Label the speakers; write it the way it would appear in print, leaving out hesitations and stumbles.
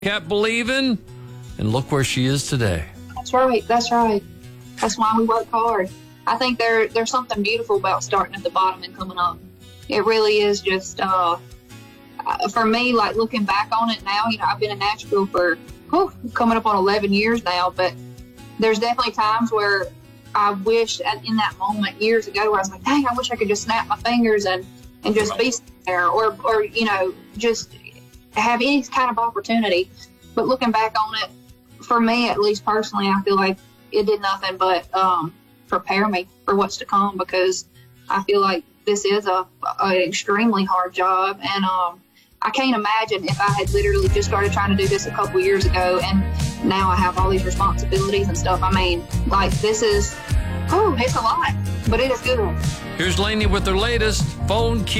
Speaker 1: kept believing, and look where she is today.
Speaker 2: That's right. That's right. That's why we work hard. I think there's something beautiful about starting at the bottom and coming up. It really is just, for me, like looking back on it now, I've been in Nashville for coming up on 11 years now, but there's definitely times where I wish in that moment years ago where I was like, dang, I wish I could just snap my fingers and just be there or just have any kind of opportunity. But looking back on it, for me, at least personally, I feel like it did nothing but prepare me for what's to come, because I feel like this is an extremely hard job. And I can't imagine if I had literally just started trying to do this a couple years ago and now I have all these responsibilities and stuff. I mean, like, this is, it's a lot, but it is good.
Speaker 1: Here's Lainey with her latest phone key.